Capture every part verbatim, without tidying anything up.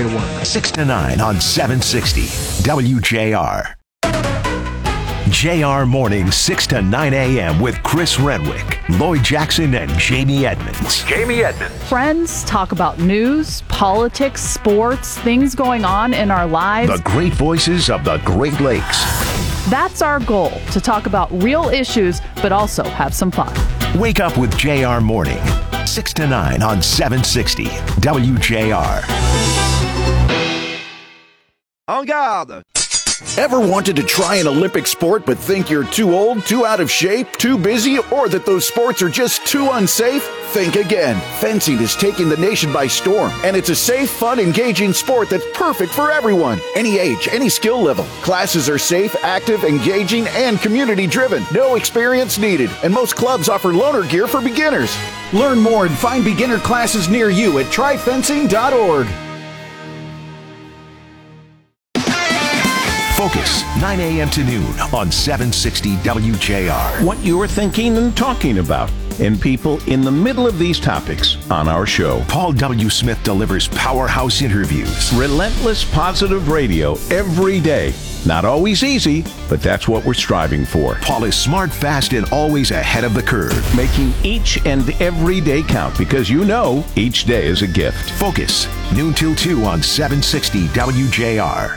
way to work. six to nine on seven sixty W J R. J R Mornings, six to nine a.m. with Chris Renwick, Lloyd Jackson, and Jamie Edmonds. Jamie Edmonds. Friends talk about news, politics, sports, things going on in our lives. The great voices of the Great Lakes. That's our goal, to talk about real issues, but also have some fun. Wake up with J R Morning, six to nine on seven sixty W J R. En garde! Ever wanted to try an Olympic sport but think you're too old, too out of shape, too busy, or that those sports are just too unsafe? Think again. Fencing is taking the nation by storm, and it's a safe, fun, engaging sport that's perfect for everyone. Any age, any skill level. Classes are safe, active, engaging, and community-driven. No experience needed, and most clubs offer loaner gear for beginners. Learn more and find beginner classes near you at try fencing dot org. Focus, nine a.m. to noon on seven sixty W J R. What you are thinking and talking about, and people in the middle of these topics on our show. Paul W. Smith delivers powerhouse interviews. Relentless positive radio every day. Not always easy, but that's what we're striving for. Paul is smart, fast, and always ahead of the curve. Making each and every day count, because you know each day is a gift. Focus, noon till two on seven sixty W J R.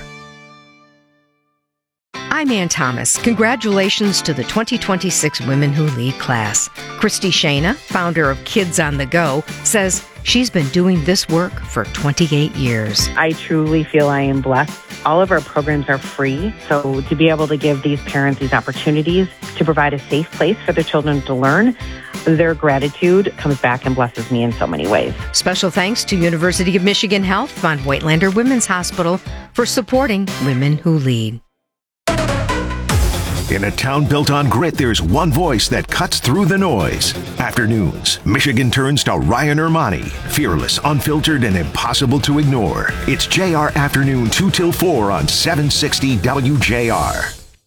I'm Ann Thomas. Congratulations to the twenty twenty-six Women Who Lead class. Christy Shana, founder of Kids on the Go, says she's been doing this work for twenty-eight years. I truly feel I am blessed. All of our programs are free, so to be able to give these parents these opportunities to provide a safe place for their children to learn, their gratitude comes back and blesses me in so many ways. Special thanks to University of Michigan Health Von Voigtlander Women's Hospital for supporting Women Who Lead. In a town built on grit, there's one voice that cuts through the noise. Afternoons, Michigan turns to Ryan Ermani. Fearless, unfiltered, and impossible to ignore. It's J R Afternoon two till four on seven sixty W J R.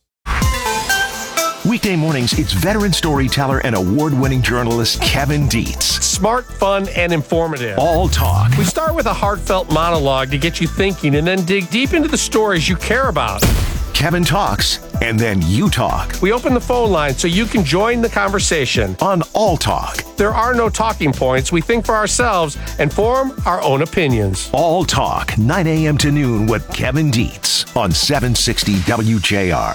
Weekday mornings, it's veteran storyteller and award-winning journalist Kevin Dietz. Smart, fun, and informative. All talk. We start with a heartfelt monologue to get you thinking and then dig deep into the stories you care about. Kevin talks, and then you talk. We open the phone line so you can join the conversation. On All Talk. There are no talking points. We think for ourselves and form our own opinions. All Talk, nine a.m. to noon with Kevin Dietz on seven sixty W J R.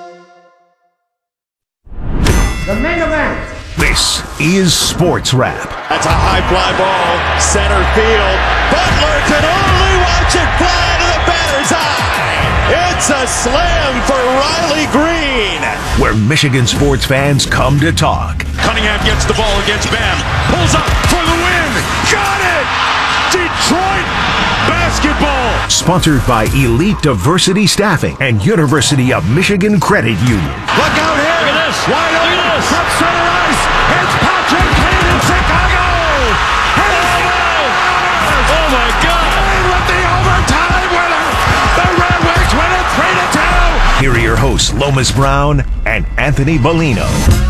The main event. This is Sports Wrap. That's a high fly ball, center field. Butler can only watch it fly to the batter's eye. It's a slam for Riley Green. Where Michigan sports fans come to talk. Cunningham gets the ball against Bam. Pulls up for the win. Got it! Detroit basketball. Sponsored by Elite Diversity Staffing and University of Michigan Credit Union. Look out here. Look at this. Wide open. From center ice. It's Patrick Kane in Chicago. Oh, oh my God. With the overtime winner. The Red Wings win it three to two. Here are your hosts, Lomas Brown and Anthony Bellino.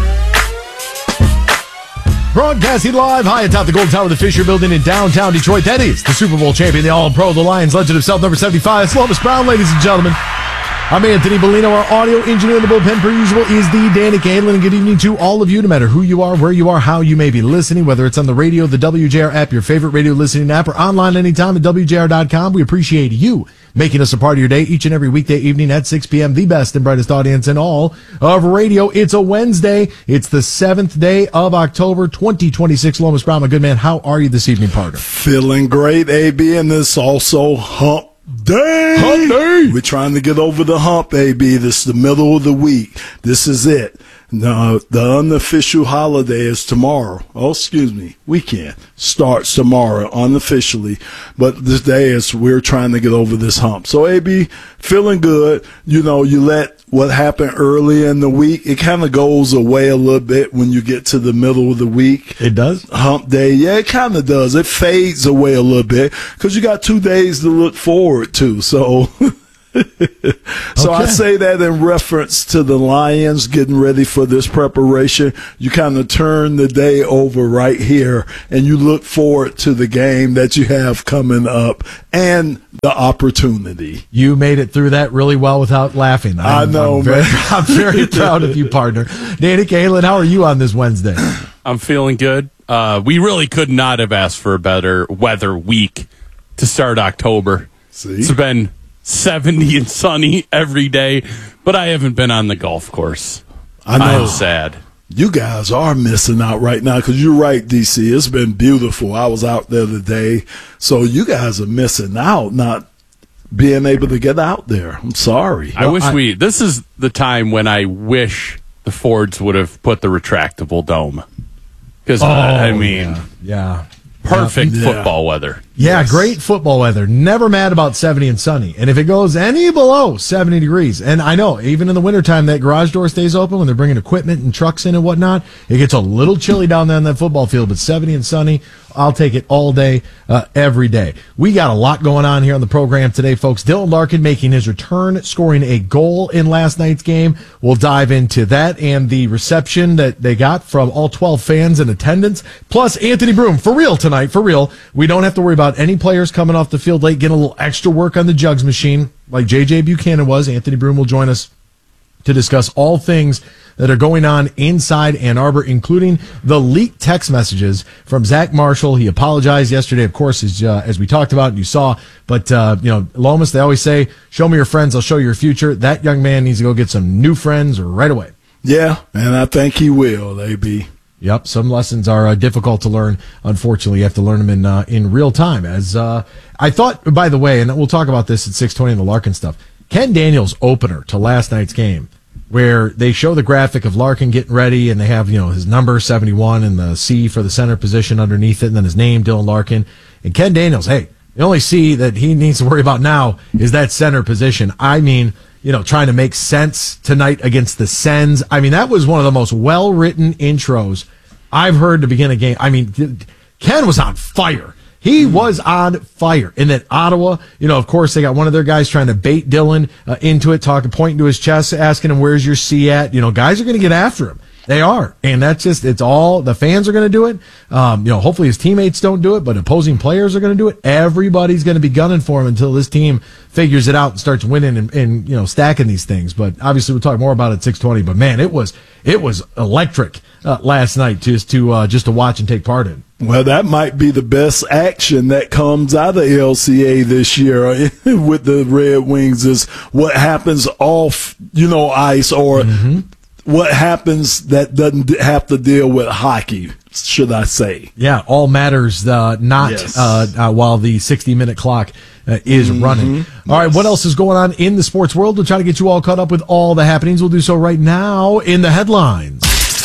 Broadcasting live high atop the Gold Tower of the Fisher Building in downtown Detroit. That is the Super Bowl champion, the All-Pro, the Lions legend himself, number seventy-five. It's Lomas Brown, ladies and gentlemen. I'm Anthony Bellino. Our audio engineer in the bullpen, per usual, is the Danny Catlin. And good evening to all of you, no matter who you are, where you are, how you may be listening, whether it's on the radio, the W J R app, your favorite radio listening app, or online anytime at W J R dot com. We appreciate you making us a part of your day each and every weekday evening at six p.m. The best and brightest audience in all of radio. It's a Wednesday. It's the seventh day of October, twenty twenty-six. Lomas Brown, my good man, how are you this evening, partner? Feeling great, A B, and this also hump day. Hump day. We're trying to get over the hump, A B. This is the middle of the week. This is it. No, the unofficial holiday is tomorrow. Oh, excuse me. Weekend starts tomorrow unofficially. But this day is, we're trying to get over this hump. So, A B, feeling good. You know, you let what happened early in the week, it kind of goes away a little bit when you get to the middle of the week. It does? Hump day. Yeah, it kind of does. It fades away a little bit because you got two days to look forward to. So, So Okay. I say that in reference to the Lions getting ready for this preparation. You kind of turn the day over right here, and you look forward to the game that you have coming up and the opportunity. You made it through that really well without laughing. I I'm, know, I'm very, man. I'm very proud of you, partner. Danny Kaelin, how are you on this Wednesday? I'm feeling good. Uh, we really could not have asked for a better weather week to start October. See? It's been seventy and sunny every day, but I haven't been on the golf course. I know. I'm sad. You guys are missing out right now because you're right, D C. It's been beautiful. I was out there today. So you guys are missing out not being able to get out there. I'm sorry. I Well, wish we. This is the time when I wish the Fords would have put the retractable dome. Because, Oh, I mean, yeah. yeah. perfect Yeah. football weather. Yeah, Yes. great football weather. Never mad about seventy and sunny. And if it goes any below seventy degrees, and I know even in the wintertime that garage door stays open when they're bringing equipment and trucks in and whatnot, it gets a little chilly down there on that football field, but seventy and sunny, I'll take it all day, uh, every day. We got a lot going on here on the program today, folks. Dylan Larkin making his return, scoring a goal in last night's game. We'll dive into that and the reception that they got from all twelve fans in attendance. Plus, Anthony Broom, for real tonight, for real. We don't have to worry about any players coming off the field late, getting a little extra work on the jugs machine like J J Buchanan was. Anthony Broom will join us to discuss all things that are going on inside Ann Arbor, including the leaked text messages from Zach Marshall. He apologized yesterday, of course, as, uh, as we talked about and you saw. But, uh, you know, Lomas, they always say, show me your friends, I'll show you your future. That young man needs to go get some new friends right away. Yeah, and I think he will, A B. Yep, some lessons are uh, difficult to learn. Unfortunately, you have to learn them in uh, in real time. As uh, I thought, by the way, and we'll talk about this at six twenty in the Larkin stuff, Ken Daniels' opener to last night's game, where they show the graphic of Larkin getting ready, and they have, you know, his number seventy-one and the C for the center position underneath it, and then his name, Dylan Larkin. And Ken Daniels, hey, the only C that he needs to worry about now is that center position. I mean, you know, trying to make sense tonight against the Sens. I mean, that was one of the most well-written intros I've heard to begin a game. I mean, Ken was on fire. He was on fire. And then Ottawa, you know, of course, they got one of their guys trying to bait Dylan uh, into it, talking, pointing to his chest, asking him, where's your C at? You know, guys are going to get after him. They are. And that's just, it's all, the fans are going to do it. Um, you know, hopefully his teammates don't do it, but opposing players are going to do it. Everybody's going to be gunning for him until this team figures it out and starts winning and, and, you know, stacking these things. But obviously we'll talk more about it at six twenty. But man, it was, it was electric uh, last night just to, uh, just to watch and take part in. Well, that might be the best action that comes out of L C A this year with the Red Wings is what happens off, you know, ice or mm-hmm. what happens that doesn't have to deal with hockey, should I say. Yeah, all matters uh, not yes. uh, uh, while the sixty-minute clock uh, is mm-hmm. running. All right, yes. what else is going on in the sports world? We'll try to get you all caught up with all the happenings. We'll do so right now in the headlines.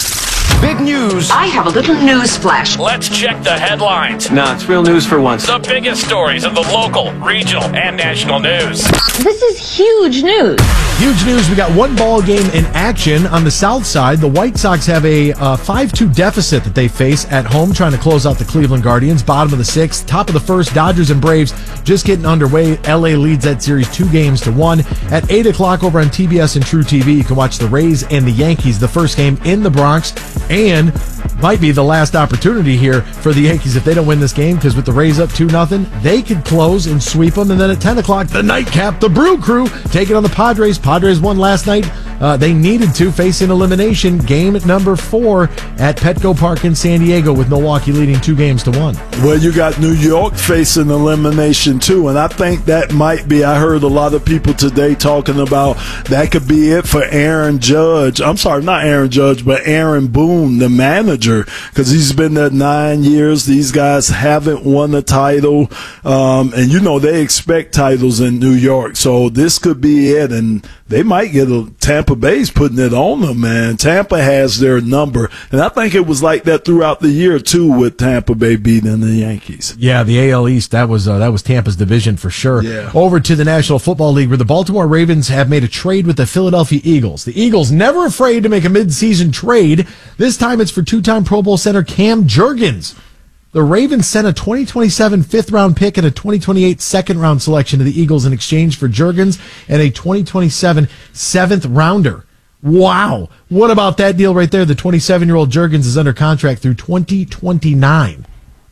Big news. I have a little news flash. Let's check the headlines. No, it's real news for once. The biggest stories of the local, regional, and national news. This is huge news. Huge news. We got one ball game in action on the south side. The White Sox have a uh, five two deficit that they face at home, trying to close out the Cleveland Guardians. Bottom of the sixth, top of the first, Dodgers and Braves just getting underway. L A leads that series two games to one. At eight o'clock over on T B S and True T V, you can watch the Rays and the Yankees, the first game in the Bronx. And might be the last opportunity here for the Yankees if they don't win this game, because with the Rays up two nothing, they could close and sweep them. And then at ten o'clock, the nightcap, the Brew Crew taking on the Padres. Padres won last night. Uh, they needed to, facing elimination. Game number four at Petco Park in San Diego, with Milwaukee leading two games to one. Well, you got New York facing elimination too, and I think that might be, I heard a lot of people today talking about that could be it for Aaron Judge. I'm sorry, not Aaron Judge, but Aaron Boone, the manager, because he's been there nine years. These guys haven't won a title, um, and you know they expect titles in New York, so this could be it, and they might get a Tampa Bay's putting it on them, man. Tampa has their number, and I think it was like that throughout the year too, with Tampa Bay beating the Yankees. Yeah, the A L East, that was uh, that was Tampa's division for sure. Yeah. Over to the National Football League, where the Baltimore Ravens have made a trade with the Philadelphia Eagles. The Eagles never afraid to make a mid-season trade. This time it's for two-time Pro Bowl center Cam Jurgens. The Ravens sent a twenty twenty-seven fifth-round pick and a twenty twenty-eight second-round selection to the Eagles in exchange for Juergens and a twenty twenty-seven seventh-rounder. Wow. What about that deal right there? The twenty-seven-year-old Juergens is under contract through twenty twenty-nine.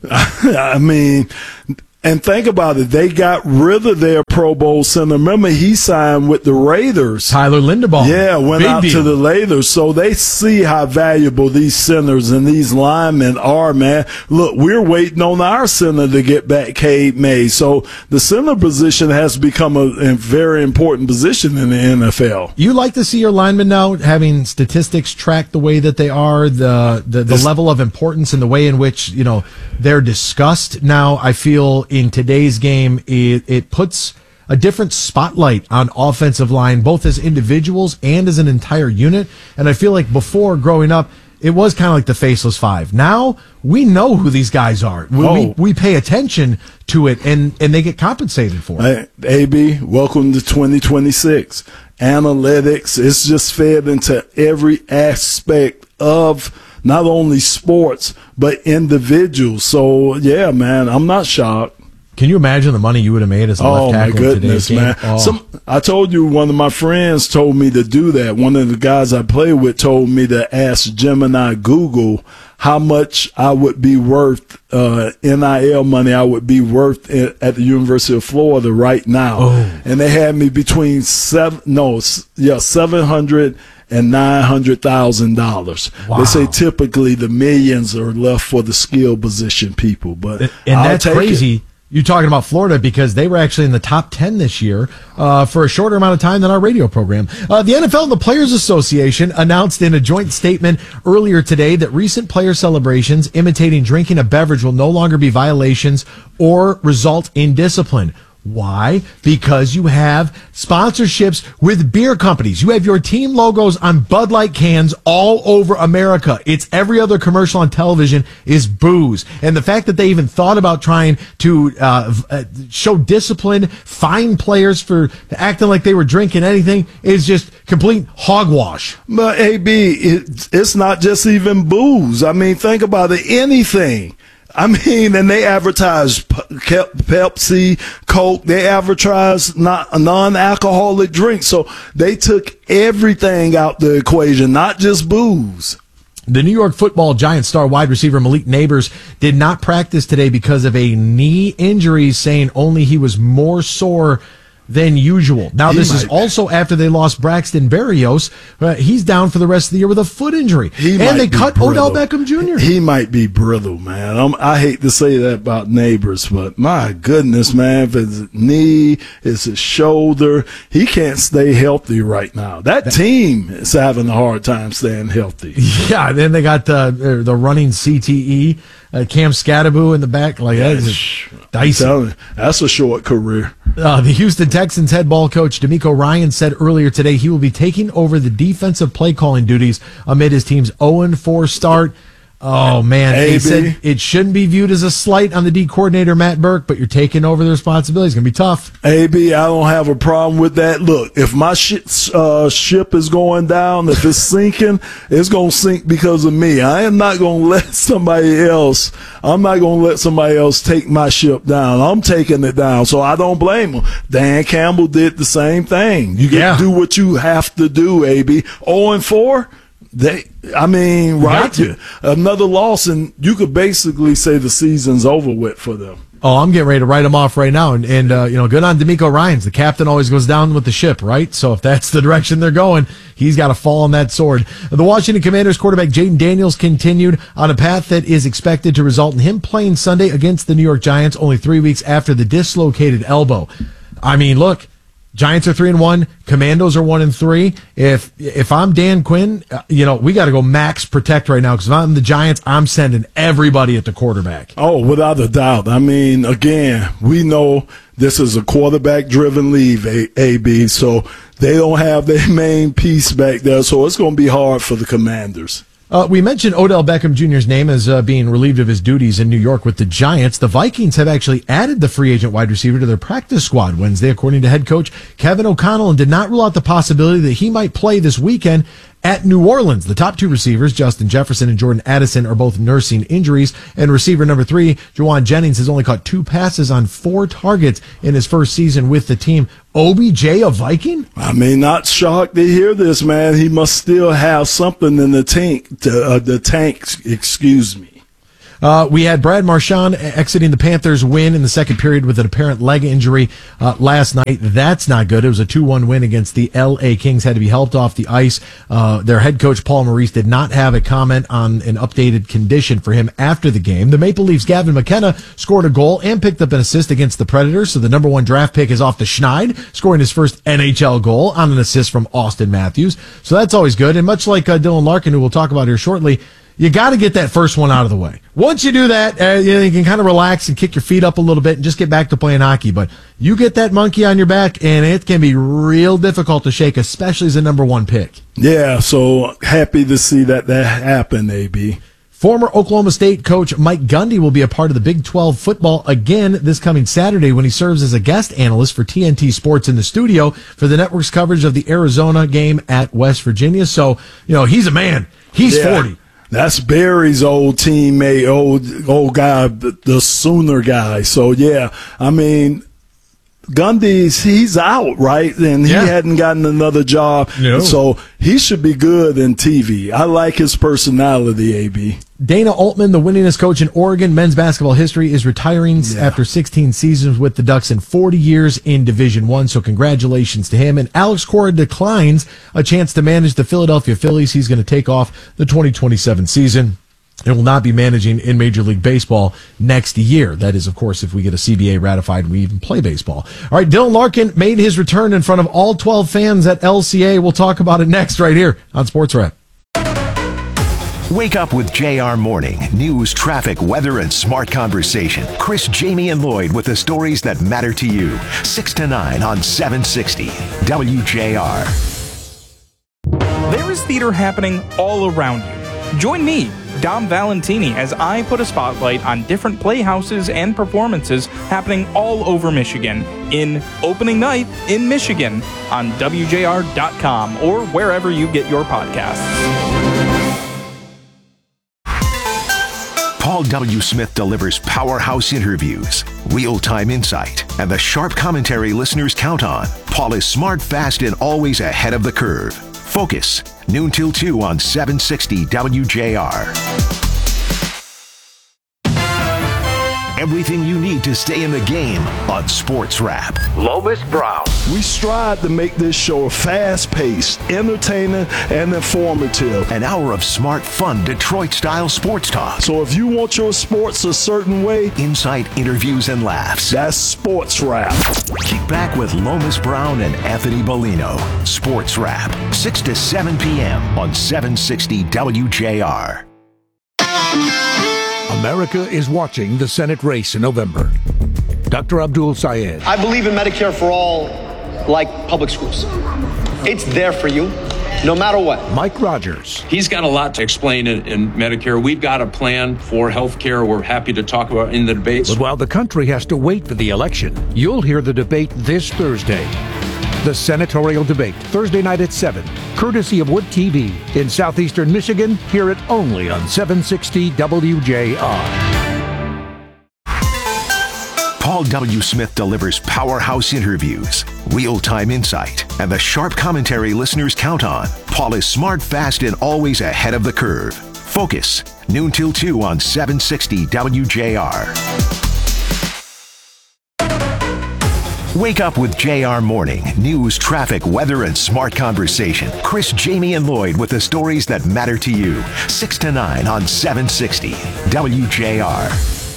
I mean, and think about it. They got rid of their Pro Bowl center. Remember, he signed with the Raiders. Tyler Linderbaum. Yeah, went Big out deal. to the Raiders. So they see how valuable these centers and these linemen are, man. Look, we're waiting on our center to get back, Cade May. So the center position has become a, a very important position in the N F L. You like to see your linemen now having statistics track the way that they are, the the, the level of importance and the way in which, you know, they're discussed. Now, I feel in today's game, it, it puts a different spotlight on offensive line, both as individuals and as an entire unit. And I feel like before, growing up, it was kind of like the faceless five. Now we know who these guys are. We, Oh. we, we pay attention to it, and, and they get compensated for it. Hey, A B, welcome to twenty twenty-six. Analytics, it's just fed into every aspect of not only sports, but individuals. So, yeah, man, I'm not shocked. Can you imagine the money you would have made as a left Oh, my tackle in goodness, today's game? man. Oh. Some, I told you one of my friends told me to do that. One of the guys I play with told me to ask Gemini Google how much I would be worth, uh, N I L money I would be worth at, at the University of Florida right now. Oh. And they had me between seven, no, s- yeah, seven hundred and nine hundred thousand dollars. Wow. They say typically the millions are left for the skill position people, but And I'll that's take crazy. it. You're talking about Florida because they were actually in the top ten this year uh, for a shorter amount of time than our radio program. Uh, the N F L and the Players Association announced in a joint statement earlier today that recent player celebrations imitating drinking a beverage will no longer be violations or result in discipline. Why? Because you have sponsorships with beer companies. You have your team logos on Bud Light cans all over America. It's every other commercial on television is booze. And the fact that they even thought about trying to uh, uh, show discipline, fine players for acting like they were drinking anything is just complete hogwash. But A B, it, it's not just even booze. I mean, think about it. Anything. I mean, and they advertise Pepsi, Coke. They advertise not non-alcoholic drinks. So they took everything out the equation, not just booze. The New York Football Giants star wide receiver Malik Neighbors did not practice today because of a knee injury, saying only he was more sore than usual. Now, He this might is be. also after they lost Braxton Berrios. Uh, he's down for the rest of the year with a foot injury. He and might they be cut brittle. Odell Beckham Junior He might be brittle, man. I'm, I hate to say that about Neighbors, but my goodness, man, if his knee, it's his shoulder, he can't stay healthy right now. That team is having a hard time staying healthy. Yeah, then they got uh, the running C T E, uh, Cam Scatteraboo in the back. Like, that is I'm dicey. telling you, that's a short career. Uh, the Houston Texans head ball coach D'Amico Ryan said earlier today he will be taking over the defensive play calling duties amid his team's oh and four start. Oh, man. A B. He said it shouldn't be viewed as a slight on the D coordinator, Matt Burke, but you're taking over the responsibility. It's going to be tough. A B, I don't have a problem with that. Look, if my ship, uh, ship is going down, if it's sinking, it's going to sink because of me. I am not going to let somebody else, I'm not going to let somebody else take my ship down. I'm taking it down, so I don't blame them. Dan Campbell did the same thing. You got to Yeah. do what you have to do, A B. oh and four? They, I mean, right? to. Another loss, and you could basically say the season's over with for them. Oh, I'm getting ready to write him off right now. And, and uh, you know, good on D'Amico Ryans. The captain always goes down with the ship, right? So if that's the direction they're going, he's got to fall on that sword. The Washington Commanders quarterback Jaden Daniels continued on a path that is expected to result in him playing Sunday against the New York Giants only three weeks after the dislocated elbow. I mean, look. Giants are three and one. Commandos are one and three. If if I'm Dan Quinn, uh, you know we got to go max protect right now because if I'm the Giants, I'm sending everybody at the quarterback. Oh, without a doubt. I mean, again, we know this is a quarterback-driven league, A- AB, so they don't have their main piece back there, so it's going to be hard for the Commanders. Uh, we mentioned Odell Beckham Junior's name as uh, being relieved of his duties in New York with the Giants. The Vikings have actually added the free agent wide receiver to their practice squad Wednesday, according to head coach Kevin O'Connell, and did not rule out the possibility that he might play this weekend at New Orleans. The top two receivers, Justin Jefferson and Jordan Addison, are both nursing injuries. And receiver number three, Juwan Jennings, has only caught two passes on four targets in his first season with the team. O B J, a Viking? I mean, not shocked to hear this, man. He must still have something in the tank. To, uh, the tank, excuse me. Uh, we had Brad Marchand exiting the Panthers' win in the second period with an apparent leg injury uh, last night. That's not good. It was a two one win against the L A Kings. Had to be helped off the ice. Uh, their head coach, Paul Maurice, did not have a comment on an updated condition for him after the game. The Maple Leafs' Gavin McKenna scored a goal and picked up an assist against the Predators. So the number one draft pick is off to Schneid, scoring his first N H L goal on an assist from Austin Matthews. So that's always good. And much like uh, Dylan Larkin, who we'll talk about here shortly, you got to get that first one out of the way. Once you do that, uh, you, know, you can kind of relax and kick your feet up a little bit and just get back to playing hockey. But you get that monkey on your back, and it can be real difficult to shake, especially as a number one pick. Yeah, so happy to see that that happen, A B. Former Oklahoma State coach Mike Gundy will be a part of the Big twelve football again this coming Saturday when he serves as a guest analyst for T N T Sports in the studio for the network's coverage of the Arizona game at West Virginia. So, you know, he's a man. He's yeah. forty. That's Barry's old teammate, old old guy, the, the Sooner guy. So, yeah, I mean, Gundy's, he's out, right? And he yeah. hadn't gotten another job. No. So he should be good in T V. I like his personality, A B. Dana Altman, the winningest coach in Oregon men's basketball history, is retiring yeah. after sixteen seasons with the Ducks and forty years in Division One. So congratulations to him. And Alex Cora declines a chance to manage the Philadelphia Phillies. He's going to take off the twenty twenty-seven season and will not be managing in Major League Baseball next year. That is, of course, if we get a C B A ratified and we even play baseball. All right, Dylan Larkin made his return in front of all twelve fans at L C A. We'll talk about it next right here on Sports Wrap. Wake up with J R Morning. News, traffic, weather, and smart conversation. Chris, Jamie, and Lloyd with the stories that matter to you. six to nine on seven sixty W J R. There is theater happening all around you. Join me, Dom Valentini, as I put a spotlight on different playhouses and performances happening all over Michigan in opening night in Michigan on W J R dot com or wherever you get your podcasts. Paul W. Smith delivers powerhouse interviews, real-time insight, and the sharp commentary listeners count on. Paul is smart, fast, and always ahead of the curve. Focus, noon till two on seven sixty W J R. Everything you need to stay in the game on Sports Wrap. Lomas Brown. We strive to make this show fast-paced, entertaining, and informative. An hour of smart, fun, Detroit-style sports talk. So if you want your sports a certain way, insight, interviews, and laughs. That's Sports Wrap. Kick back with Lomas Brown and Anthony Bellino. Sports Wrap, six to seven p.m. on seven sixty W J R. America is watching the Senate race in November. Doctor Abdul Sayed. I believe in Medicare for all like public schools. It's there for you, no matter what. Mike Rogers. He's got a lot to explain in, in Medicare. We've got a plan for health care we're happy to talk about in the debates. But while the country has to wait for the election, you'll hear the debate this Thursday. The senatorial debate, Thursday night at seven, courtesy of Wood T V in southeastern Michigan. Hear it only on seven sixty W J R. Paul W. Smith delivers powerhouse interviews, real-time insight, and the sharp commentary listeners count on. Paul is smart, fast, and always ahead of the curve. Focus, noon till two on seven sixty W J R. Wake up with J R Morning. News, traffic, weather, and smart conversation. Chris, Jamie, and Lloyd with the stories that matter to you. six to nine on seven sixty W J R.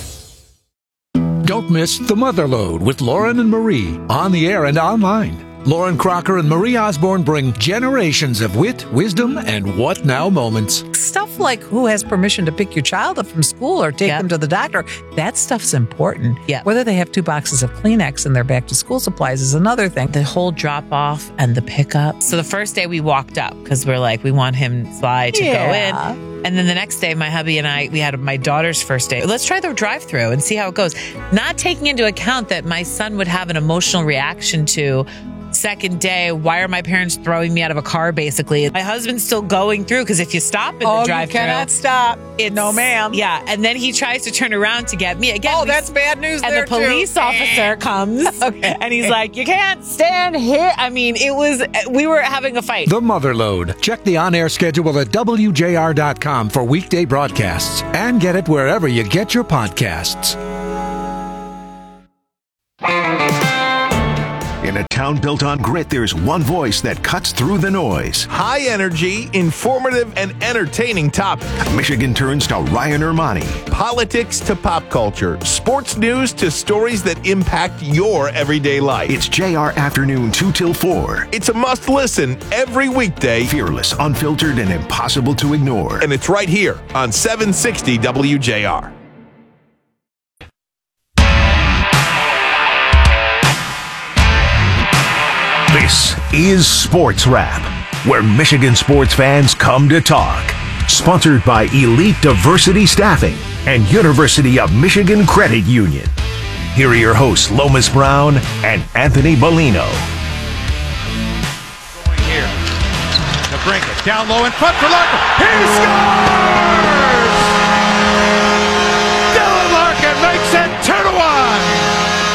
Don't miss The Motherlode with Lauren and Marie on the air and online. Lauren Crocker and Marie Osborne bring generations of wit, wisdom, and what now moments. Stuff like who has permission to pick your child up from school or take Yep. them to the doctor. That stuff's important. Yeah. Whether they have two boxes of Kleenex in their back to school supplies is another thing. The whole drop off and the pickup. So the first day we walked up because we're like, we want him Sly to Yeah. go in. And then the next day, my hubby and I, we had my daughter's first day. Let's try the drive-through and see how it goes. Not taking into account that my son would have an emotional reaction to second day, why are my parents throwing me out of a car, basically? My husband's still going through, because if you stop in oh, the drive-thru... you cannot stop. It's, no, ma'am. Yeah, and then he tries to turn around to get me. Again, oh, we, that's bad news and there, the police too. officer comes, okay. and he's like, you can't stand here. I mean, it was... We were having a fight. The Motherload. Check the on-air schedule at W J R dot com for weekday broadcasts and get it wherever you get your podcasts. In a town built on grit, there's one voice that cuts through the noise. High energy, informative, and entertaining topics. Michigan turns to Ryan Ermani. Politics to pop culture. Sports news to stories that impact your everyday life. It's J R Afternoon two till four. It's a must listen every weekday. Fearless, unfiltered, and impossible to ignore. And it's right here on seven sixty W J R. This is Sports Wrap, where Michigan sports fans come to talk. Sponsored by Elite Diversity Staffing and University of Michigan Credit Union. Here are your hosts, Lomas Brown and Anthony Bellino. Going here to Brinkett, down low in front for Larkin. He scores! Dylan Larkin makes it two to one.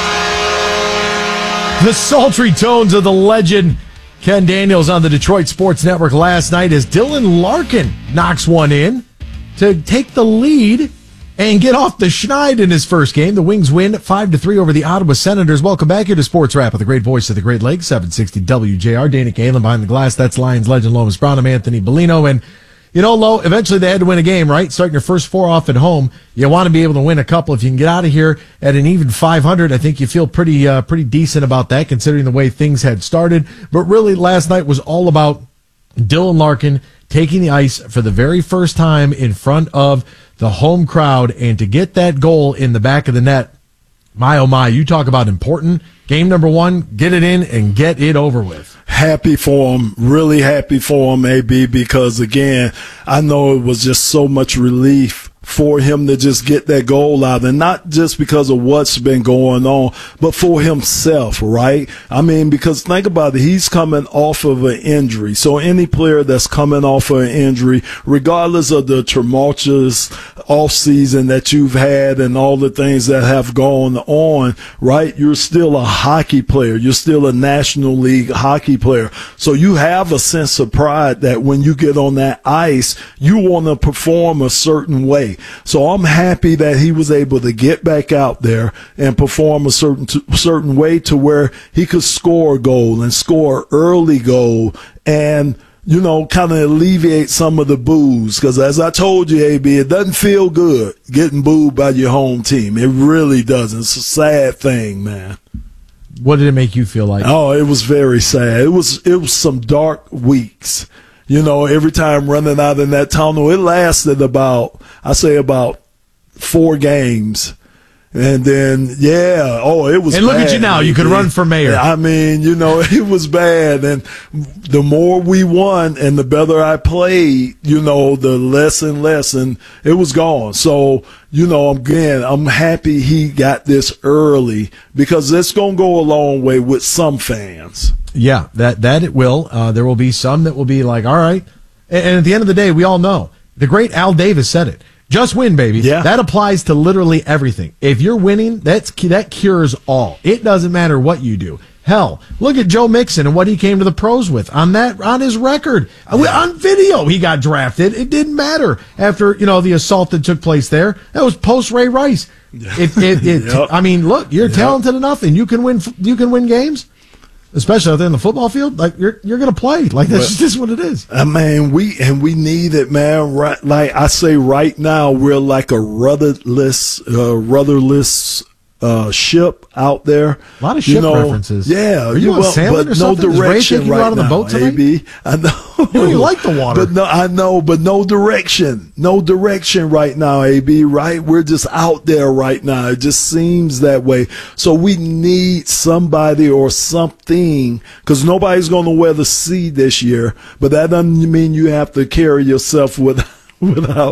The sultry tones of the legend Ken Daniels on the Detroit Sports Network last night as Dylan Larkin knocks one in to take the lead and get off the schneid in his first game. The Wings win five to three over the Ottawa Senators. Welcome back here to Sports Wrap with the great voice of the Great Lakes, seven sixty W J R. Dana Galen behind the glass. That's Lions legend Lomas Brown. I'm Anthony Bellino. And, you know, Lo, eventually they had to win a game, right? Starting your first four off at home. You want to be able to win a couple. If you can get out of here at an even five hundred, I think you feel pretty uh, pretty decent about that, considering the way things had started. But really, last night was all about Dylan Larkin taking the ice for the very first time in front of the home crowd, and to get that goal in the back of the net. My, oh my, you talk about important. Game number one, get it in and get it over with. Happy for him, really happy for him, A B, because, again, I know it was just so much relief for him to just get that goal out, and not just because of what's been going on, but for himself, right? I mean, because think about it, he's coming off of an injury. So any player that's coming off of an injury, regardless of the tumultuous offseason that you've had and all the things that have gone on, right? You're still a hockey player. You're still a National League hockey player. So you have a sense of pride that when you get on that ice, you want to perform a certain way. So I'm happy that he was able to get back out there and perform a certain t- certain way to where he could score a goal and score early goal and, you know, kind of alleviate some of the boos. Because as I told you, A B, it doesn't feel good getting booed by your home team. It really doesn't. It's a sad thing, man. What did it make you feel like? Oh, it was very sad. It was it was some dark weeks. You know, every time running out in that tunnel, it lasted about, I say about four games. And then, yeah, oh, it was And look bad, at you now. You could run for mayor. I mean, you know, it was bad. And the more we won and the better I played, you know, the less and less. And it was gone. So, you know, again, I'm happy he got this early because it's going to go a long way with some fans. Yeah, that, that it will. Uh, there will be some that will be like, all right. And, and at the end of the day, we all know. The great Al Davis said it. Just win, baby. Yeah. That applies to literally everything. If you're winning, that's that cures all. It doesn't matter what you do. Hell, look at Joe Mixon and what he came to the pros with on that on his record. Yeah. On video, he got drafted. It didn't matter after, you know, the assault that took place there. That was post Ray Rice. If, if, if, yep. I mean, look, you're yep. talented enough and you can win you can win games. Especially out there in the football field, like you're you're gonna play. Like that's but, just what it is. I mean, we and we need it, man. Right, like I say, right now we're like a rudderless, uh, rudderless uh, ship out there. A lot of ship you know, references. Yeah, are you, you on sailing or something? No direction you right out on the now, boat tonight? A B. I know. You don't even like the water. But no, I know, but no direction. No direction right now, A B, right? We're just out there right now. It just seems that way. So we need somebody or something, because nobody's going to wear the C this year, but that doesn't mean you have to carry yourself with, without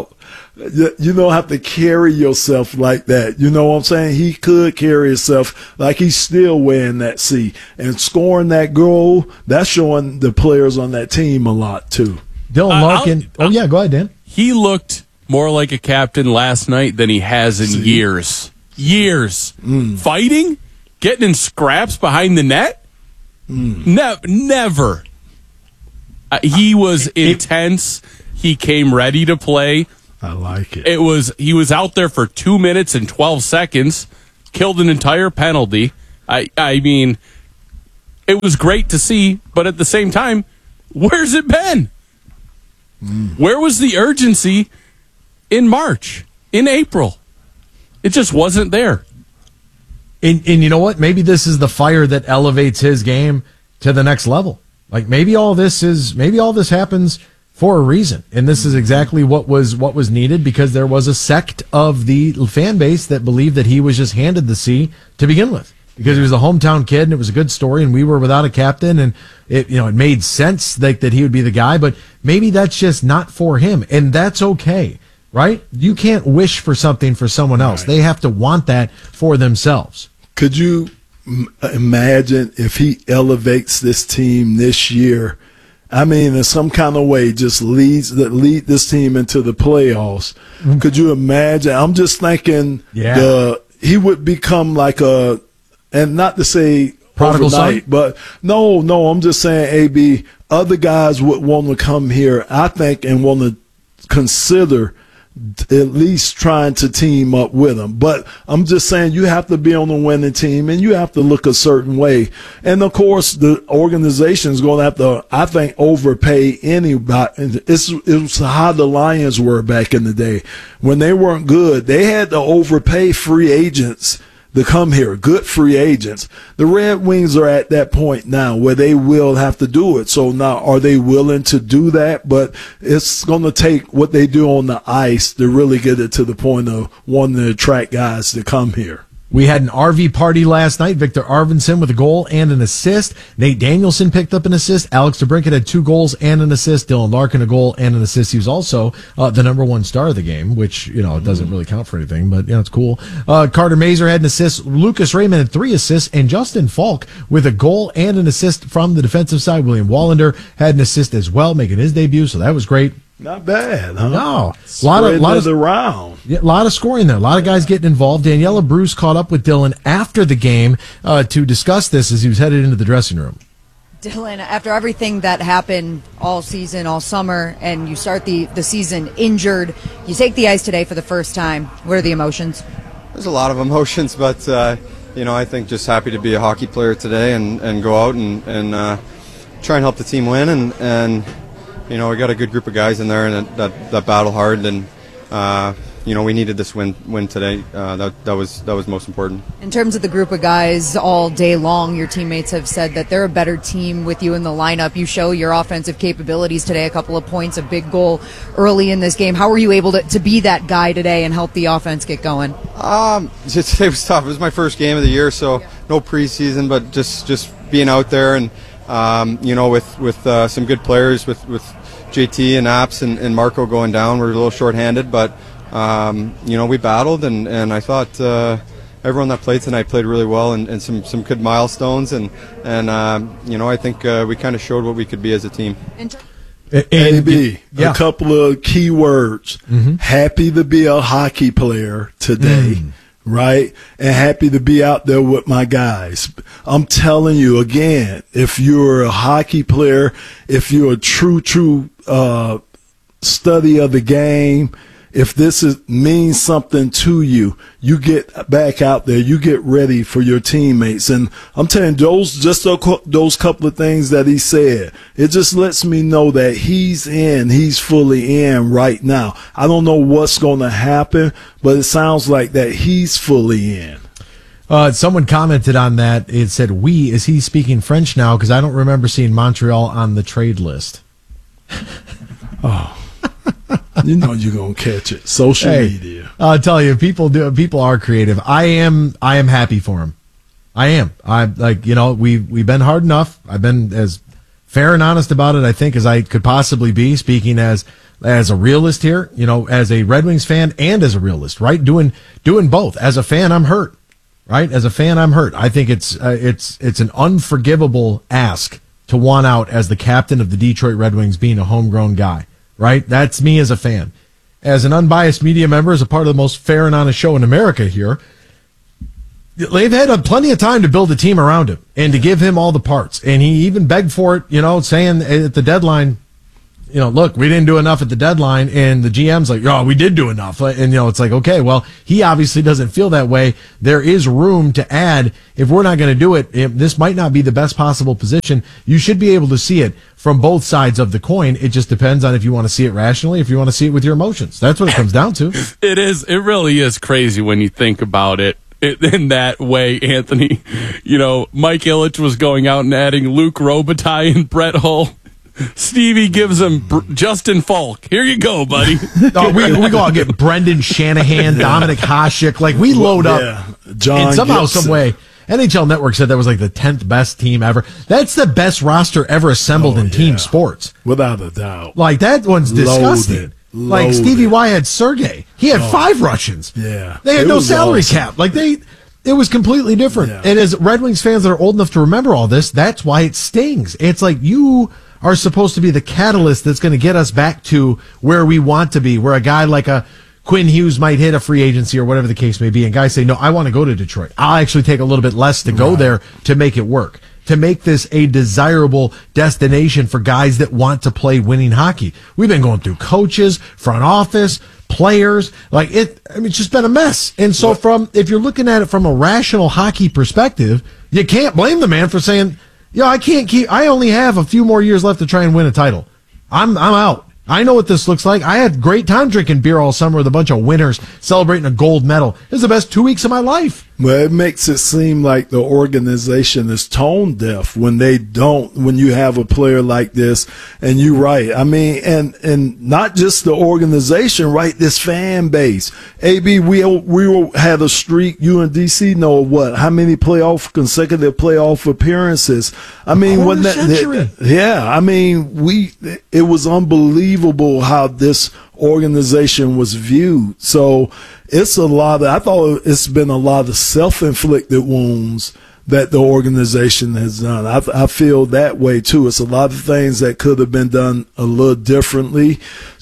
you you don't have to carry yourself like that. You know what I'm saying? He could carry himself like he's still wearing that C. And scoring that goal, that's showing the players on that team a lot, too. Dylan Uh, Larkin. I'll- oh, yeah, go ahead, Dan. He looked more like a captain last night than he has in See? years. Years. Mm. Fighting? Getting in scraps behind the net? Mm. Ne- never. Uh, he was intense. He came ready to play. I like it. It was he was out there for two minutes and twelve seconds, killed an entire penalty. I I mean, it was great to see, but at the same time, where's it been? Mm. Where was the urgency in March, in April? It just wasn't there. And, and you know what? Maybe this is the fire that elevates his game to the next level. Like maybe all this is maybe all this happens for a reason, and this is exactly what was what was needed because there was a sect of the fan base that believed that he was just handed the C to begin with because he was a hometown kid and it was a good story and we were without a captain and it you know it made sense that that he would be the guy, but maybe that's just not for him, and that's okay, right? You can't wish for something for someone else; right. They have to want that for themselves. Could you m- imagine if he elevates this team this year? I mean, in some kind of way, just leads that lead this team into the playoffs. Mm-hmm. Could you imagine? I'm just thinking, yeah. the he would become like a, and not to say prodigal overnight, son? but no, no, I'm just saying, A B, other guys would want to come here, I think, and want to consider at least trying to team up with them. But I'm just saying you have to be on the winning team and you have to look a certain way. And of course, the organization is going to have to, I think, overpay anybody. It's, it's how the Lions were back in the day. When they weren't good, they had to overpay free agents to come here, good free agents. The Red Wings are at that point now where they will have to do it. So now, are they willing to do that? But it's going to take what they do on the ice to really get it to the point of wanting to attract guys to come here. We had an R V party last night. Victor Arvidsson with a goal and an assist. Nate Danielson picked up an assist. Alex DeBrincat had two goals and an assist. Dylan Larkin a goal and an assist. He was also uh, the number one star of the game, which, you know, it doesn't really count for anything, but, you know, it's cool. Uh, Carter Mazer had an assist. Lucas Raymond had three assists. And Justin Falk with a goal and an assist from the defensive side. William Wallander had an assist as well, making his debut, so that was great. Not bad, huh? No. A lot of, lot of, around. Yeah, a lot of scoring there. A lot of guys getting involved. Daniela Bruce caught up with Dylan after the game uh, to discuss this as he was headed into the dressing room. Dylan, after everything that happened all season, all summer, and you start the, the season injured, you take the ice today for the first time. What are the emotions? There's a lot of emotions, but, uh, you know, I think just happy to be a hockey player today and, and go out and, and uh, try and help the team win. And, and you know, we got a good group of guys in there and that, that, that battle hard, and uh, you know, we needed this win win today. Uh, that that was that was most important. In terms of the group of guys, all day long, your teammates have said that they're a better team with you in the lineup. You show your offensive capabilities today. A couple of points, a big goal early in this game. How were you able to, to be that guy today and help the offense get going? Um, today was tough. It was my first game of the year, so no preseason, but just just being out there and um, you know, with with uh, some good players with with. J T and Apps and, and Marco going down. We're a little short-handed, but um, you know, we battled, and, and I thought uh, everyone that played tonight played really well, and, and some, some good milestones, and and um, you know, I think uh, we kind of showed what we could be as a team. A B, yeah. A couple of key words. Mm-hmm. Happy to be a hockey player today. Mm. Right? And happy to be out there with my guys. I'm telling you again, if you're a hockey player, if you're a true, true uh, study of the game, if this is, means something to you, you get back out there, you get ready for your teammates. And I'm telling you, those, just those couple of things that he said, it just lets me know that he's in, he's fully in right now. I don't know what's going to happen, but it sounds like that he's fully in. Uh, someone commented on that. It said, we, is he speaking French now? Because I don't remember seeing Montreal on the trade list. Oh. You know you're gonna catch it. Social hey, media. I'll tell you, people do. People are creative. I am. I am happy for him. I am. I like. You know, we we've been hard enough. I've been as fair and honest about it, I think, as I could possibly be, speaking as as a realist here, you know, as a Red Wings fan and as a realist, right? Doing doing both. As a fan, I'm hurt, right? As a fan, I'm hurt. I think it's uh, it's it's an unforgivable ask to want out as the captain of the Detroit Red Wings, being a homegrown guy, right? That's me as a fan. As an unbiased media member, as a part of the most fair and honest show in America here, they've had plenty of time to build a team around him and to give him all the parts. And he even begged for it, you know, saying at the deadline, you know, look, we didn't do enough at the deadline. And the G M's like, oh, we did do enough. And, you know, it's like, okay, well, he obviously doesn't feel that way. There is room to add. If we're not going to do it, if this might not be the best possible position. You should be able to see it from both sides of the coin. It just depends on if you want to see it rationally, if you want to see it with your emotions. That's what it comes down to. It is. It really is crazy when you think about it. In that way, Anthony, you know, Mike Ilitch was going out and adding Luke Robitaille and Brett Hull. Stevie gives him Br- Justin Falk. Here you go, buddy. oh, we, we go out and get Brendan Shanahan, Dominic Hasek. Like, we load up. Yeah. John and somehow, Gibson. some way, N H L Network said that was like the tenth best team ever. That's the best roster ever assembled Oh, in yeah. team sports. Without a doubt. Like, that one's disgusting. Loaded. Like, Loaded. Stevie Y had Sergei. He had Oh. five Russians. Yeah. They had It no was salary awesome. cap. Like, they... It was completely different. Yeah. And as Red Wings fans that are old enough to remember all this, that's why it stings. It's like you are supposed to be the catalyst that's going to get us back to where we want to be, where a guy like a Quinn Hughes might hit a free agency or whatever the case may be, and guys say, no, I want to go to Detroit. I'll actually take a little bit less to go Right. there to make it work, to make this a desirable destination for guys that want to play winning hockey. We've been going through coaches, front office, players, like it, I mean, it's just been a mess. And so from, if you're looking at it from a rational hockey perspective, you can't blame the man for saying, yo, I can't keep, I only have a few more years left to try and win a title. I'm, I'm out. I know what this looks like. I had a great time drinking beer all summer with a bunch of winners celebrating a gold medal. It was the best two weeks of my life. Well, it makes it seem like the organization is tone deaf when they don't, when you have a player like this. And you're right. I mean, and, and not just the organization, right? This fan base. A B, we, we had a streak. You and D C know what? How many playoff, consecutive playoff appearances? I mean, Quarter when that, century. that, yeah, I mean, we, it was unbelievable how this organization was viewed. So it's a lot of, I thought it's been a lot of self-inflicted wounds that the organization has done. I, I feel that way too. It's a lot of things that could have been done a little differently.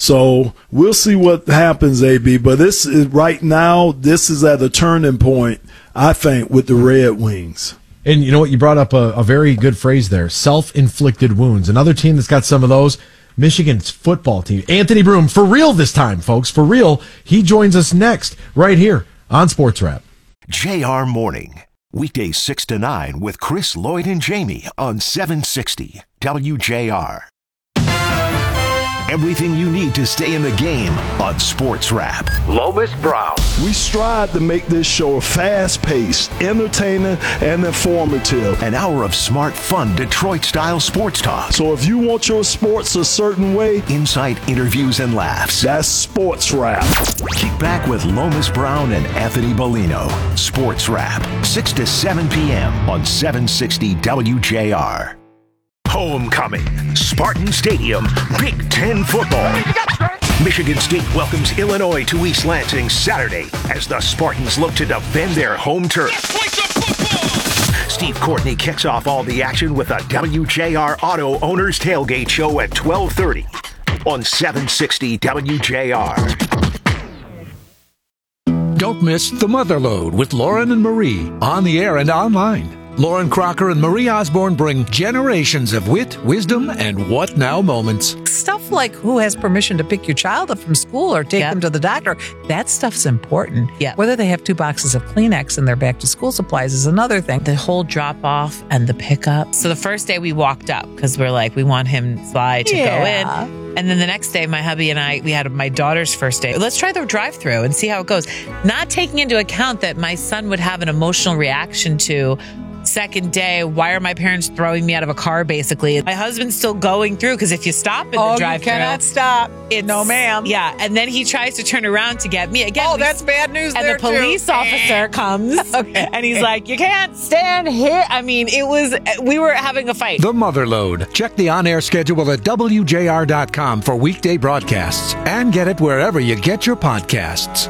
So we'll see what happens, A B. But this is right now, this is at a turning point, I think, with the Red Wings. And you know what? You brought up a, a very good phrase there, self-inflicted wounds. Another team that's got some of those, Michigan's football team. Anthony Broom, for real this time, folks, for real. He joins us next, right here on Sports Wrap. J R Morning. Weekdays six to nine with Chris, Lloyd, and Jamie on seven sixty W J R. Everything you need to stay in the game on Sports Wrap. Lomas Brown. We strive to make this show fast-paced, entertaining, and informative. An hour of smart, fun, Detroit-style sports talk. So if you want your sports a certain way, insight, interviews, and laughs. That's Sports Wrap. Kick back with Lomas Brown and Anthony Bellino. Sports Wrap, six to seven p.m. on seven sixty W J R. Homecoming, Spartan Stadium, Big Ten football. Michigan State welcomes Illinois to East Lansing Saturday as the Spartans look to defend their home turf. Steve Courtney kicks off all the action with a W J R Auto Owners Tailgate Show at twelve thirty on seven sixty W J R. Don't miss The Motherlode with Lauren and Marie on the air and online. Lauren Crocker and Marie Osborne bring generations of wit, wisdom, and what now moments. Stuff like who has permission to pick your child up from school or take Yeah. them to the doctor. That stuff's important. Yeah. Whether they have two boxes of Kleenex in their back to school supplies is another thing. The whole drop off and the pickup. So the first day we walked up because we're like, we want him Sly to Yeah. go in. And then the next day, my hubby and I, we had my daughter's first day. Let's try the drive through and see how it goes. Not taking into account that my son would have an emotional reaction to second day, why are my parents throwing me out of a car, basically? My husband's still going through, because if you stop in oh, the drive-thru... you cannot stop. It's, no, ma'am. Yeah, and then he tries to turn around to get me. Again, oh, we, that's bad news and there, the police too. officer comes, okay. and he's like, you can't stand here. I mean, it was... We were having a fight. The Motherload. Check the on-air schedule at W J R dot com for weekday broadcasts and get it wherever you get your podcasts.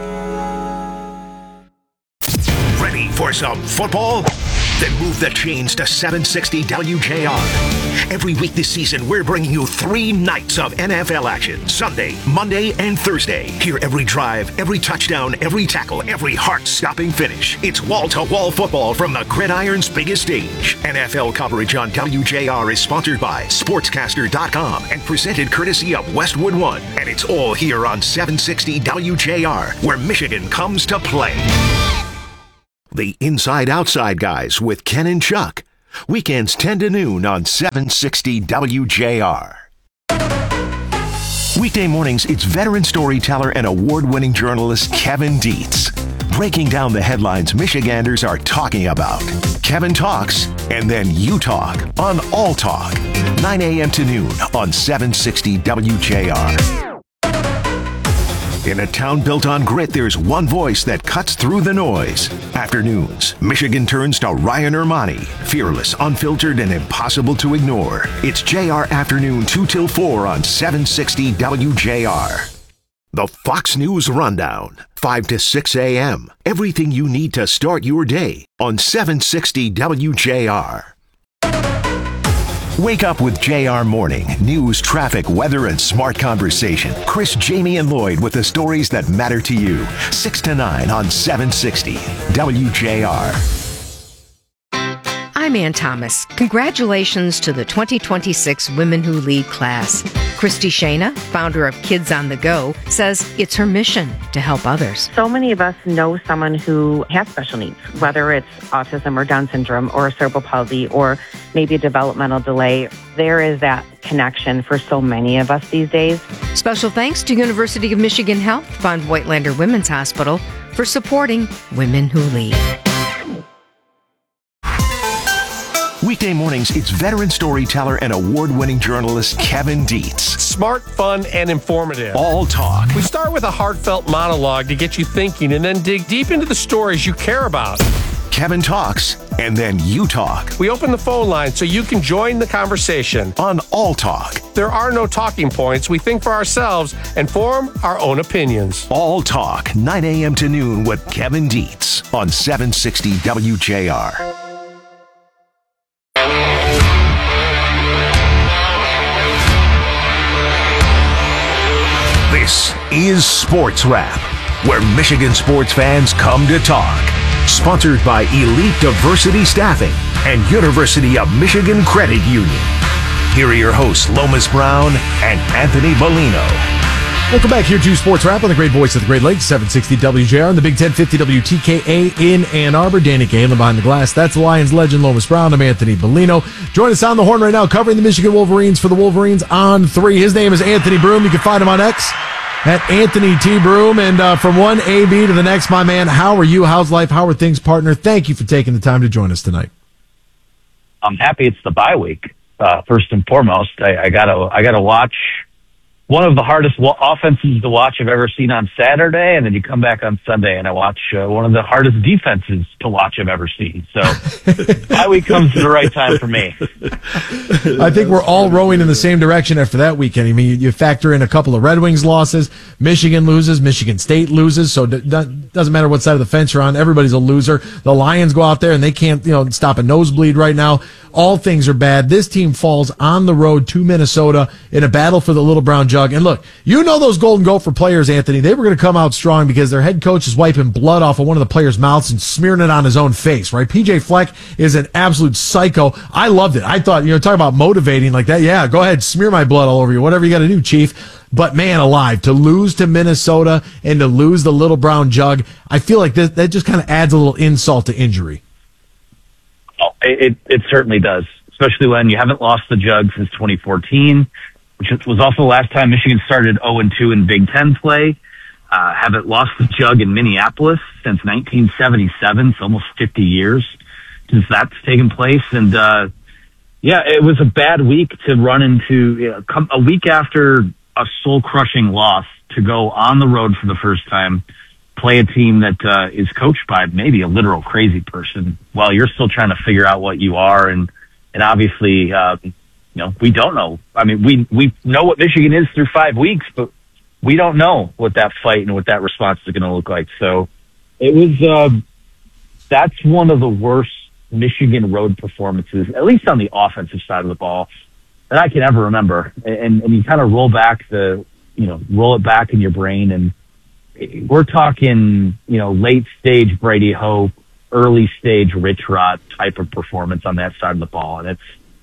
Ready for some football? Then move the chains to seven sixty W J R. Every week this season, we're bringing you three nights of N F L action. Sunday, Monday, and Thursday. Hear every drive, every touchdown, every tackle, every heart-stopping finish. It's wall-to-wall football from the gridiron's biggest stage. N F L coverage on W J R is sponsored by Sportscaster dot com and presented courtesy of Westwood One. And it's all here on seven sixty W J R, where Michigan comes to play. The Inside Outside Guys with Ken and Chuck. Weekends ten to noon on seven sixty W J R. Weekday mornings, it's veteran storyteller and award-winning journalist Kevin Dietz, breaking down the headlines Michiganders are talking about. Kevin talks, and then you talk on All Talk, nine a.m. to noon on seven sixty W J R. In a town built on grit, there's one voice that cuts through the noise. Afternoons, Michigan turns to Ryan Ermani, fearless, unfiltered, and impossible to ignore. It's J R Afternoon two till four on seven sixty W J R. The Fox News Rundown, five to six a.m. Everything you need to start your day on seven sixty W J R. Wake up with J R Morning. News, traffic, weather, and smart conversation. Chris, Jamie, and Lloyd with the stories that matter to you. six to nine on seven sixty W J R. I'm Ann Thomas. Congratulations to the twenty twenty-six Women Who Lead class. Christy Shana, founder of Kids on the Go, says it's her mission to help others. So many of us know someone who has special needs, whether it's autism or Down syndrome or cerebral palsy or maybe a developmental delay. There is that connection for so many of us these days. Special thanks to University of Michigan Health Fund Whitelander Women's Hospital for supporting Women Who Lead. Weekday mornings, it's veteran storyteller and award-winning journalist Kevin Dietz. Smart, fun, and informative. All Talk. We start with a heartfelt monologue to get you thinking and then dig deep into the stories you care about. Kevin talks, and then you talk. We open the phone line so you can join the conversation. On All Talk. There are no talking points. We think for ourselves and form our own opinions. All Talk, nine a.m. to noon with Kevin Dietz on seven sixty W J R. This is Sports Wrap, where Michigan sports fans come to talk. Sponsored by Elite Diversity Staffing and University of Michigan Credit Union. Here are your hosts, Lomas Brown and Anthony Bellino. Welcome back here to Sports Wrap on the great voice of the Great Lakes, seven sixty W J R and the Big ten fifty W T K A in Ann Arbor. Danny Galen behind the glass. That's the Lions legend, Lomas Brown. I'm Anthony Bellino. Join us on the horn right now, covering the Michigan Wolverines for the Wolverines on three. His name is Anthony Broom. You can find him on X at Anthony T. Broom. And uh, from one A B to the next, my man, how are you? How's life? How are things, partner? Thank you for taking the time to join us tonight. I'm happy it's the bye week. Uh, first and foremost, I, I gotta I gotta watch one of the hardest wa- offenses to watch I've ever seen on Saturday, and then you come back on Sunday and I watch uh, one of the hardest defenses to watch I've ever seen. So bye week comes at the right time for me. I think we're all rowing in the same direction after that weekend. I mean, you, you factor in a couple of Red Wings losses, Michigan loses, Michigan State loses, so it doesn't matter what side of the fence you're on, everybody's a loser. The Lions go out there and they can't, you know, stop a nosebleed right now. All things are bad. This team falls on the road to Minnesota in a battle for the Little Brown Jug. And look, you know those Golden Gopher players, Anthony, they were going to come out strong because their head coach is wiping blood off of one of the players' mouths and smearing it on his own face, right? P J Fleck is an absolute psycho. I loved it. I thought, you know, talk about motivating like that. Yeah, go ahead, smear my blood all over you. Whatever you got to do, Chief. But man alive, to lose to Minnesota and to lose the Little Brown Jug, I feel like this, that just kind of adds a little insult to injury. Oh, it, it certainly does, especially when you haven't lost the Jug since twenty fourteen, which was also the last time Michigan started oh and two in Big Ten play. Uh, haven't lost the Jug in Minneapolis since nineteen seventy-seven, so almost fifty years. since that's taken place. And, uh, yeah, it was a bad week to run into, you know, come, a week after a soul-crushing loss, to go on the road for the first time, play a team that uh, is coached by maybe a literal crazy person while you're still trying to figure out what you are. And, and obviously, uh, you know, we don't know. I mean, we, we know what Michigan is through five weeks, but we don't know what that fight and what that response is going to look like. So it was, uh, that's one of the worst Michigan road performances, at least on the offensive side of the ball, that I can ever remember. And, and you kind of roll back the, you know, roll it back in your brain, and we're talking, you know, late stage Brady Hope, early stage Rich Rod type of performance on that side of the ball. And it's,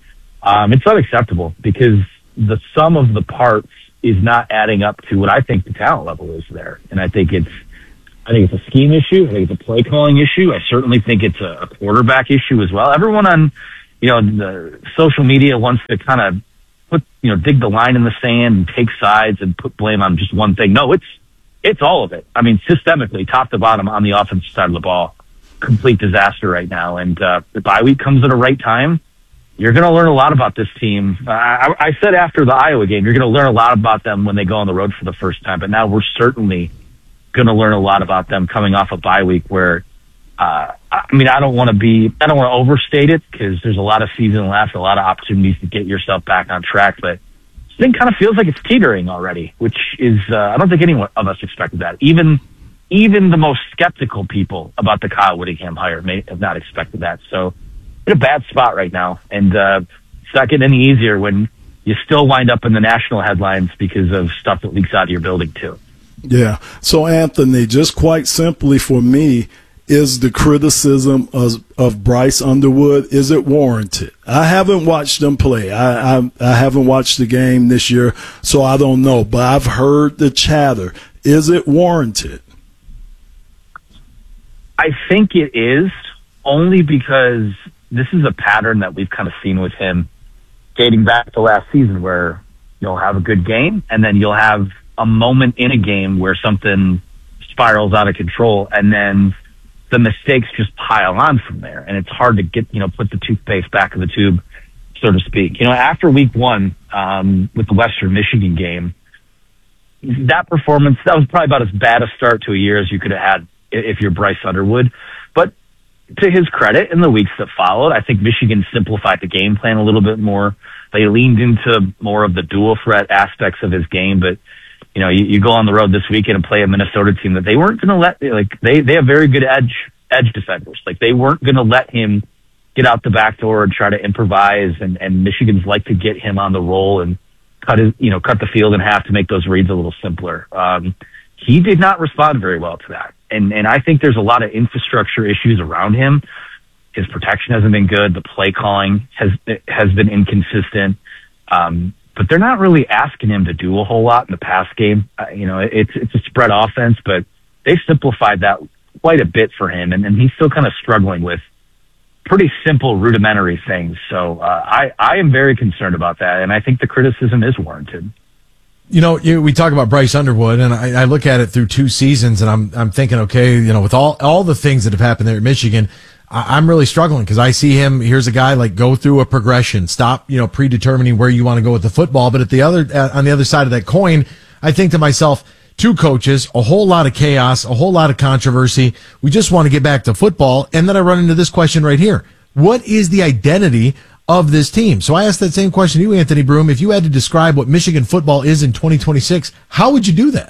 um, it's unacceptable because the sum of the parts is not adding up to what I think the talent level is there. And I think it's, I think it's a scheme issue. I think it's a play calling issue. I certainly think it's a, a quarterback issue as well. Everyone on, you know, the social media wants to kind of put, you know, dig the line in the sand and take sides and put blame on just one thing. No, it's, it's all of it. I mean, systemically, top to bottom on the offensive side of the ball, complete disaster right now. And, uh, the bye week comes at a right time. You're going to learn a lot about this team. Uh, I, I said after the Iowa game, you're going to learn a lot about them when they go on the road for the first time, but now we're certainly going to learn a lot about them coming off a bye week where, uh, I mean, I don't want to be, I don't want to overstate it because there's a lot of season left, a lot of opportunities to get yourself back on track, but this thing kind of feels like it's teetering already, which is, uh, I don't think any of us expected that. Even, even the most skeptical people about the Kyle Whittingham hire may have not expected that. So in a bad spot right now. And, uh, it's not getting any easier when you still wind up in the national headlines because of stuff that leaks out of your building too. Yeah. So Anthony, just quite simply for me, is the criticism of, of Bryce Underwood, is it warranted? I haven't watched them play. I, I I haven't watched the game this year, so I don't know. But I've heard the chatter. Is it warranted? I think it is, only because this is a pattern that we've kind of seen with him dating back to last season, where you'll have a good game and then you'll have a moment in a game where something spirals out of control, and then the mistakes just pile on from there. And it's hard to get, you know, put the toothpaste back in the tube, so to speak. You know, after week one, um, with the Western Michigan game, that performance, that was probably about as bad a start to a year as you could have had if you're Bryce Underwood. But to his credit, in the weeks that followed, I think Michigan simplified the game plan a little bit more. They leaned into more of the dual threat aspects of his game, but you know, you, you go on the road this weekend and play a Minnesota team that they weren't going to let, like, they, they have very good edge, edge defenders. Like, they weren't going to let him get out the back door and try to improvise, and, and Michigan's like to get him on the roll and cut his, you know, cut the field in half to make those reads a little simpler. Um, he did not respond very well to that. And, and I think there's a lot of infrastructure issues around him. His protection hasn't been good. The play calling has, has been inconsistent. Um, But they're not really asking him to do a whole lot in the pass game. Uh, you know, it's it's a spread offense, but they've simplified that quite a bit for him, and, and he's still kind of struggling with pretty simple, rudimentary things. So uh, I, I am very concerned about that, and I think the criticism is warranted. You know, you, we talk about Bryce Underwood, and I, I look at it through two seasons, and I'm I'm thinking, okay, you know, with all all the things that have happened there at Michigan, I'm really struggling because I see him. Here's a guy like go through a progression, stop, you know, predetermining where you want to go with the football. But at the other, uh, on the other side of that coin, I think to myself, two coaches, a whole lot of chaos, a whole lot of controversy. We just want to get back to football. And then I run into this question right here. What is the identity of this team? So I asked that same question to you, Anthony Broome. If you had to describe what Michigan football is in twenty twenty-six, how would you do that?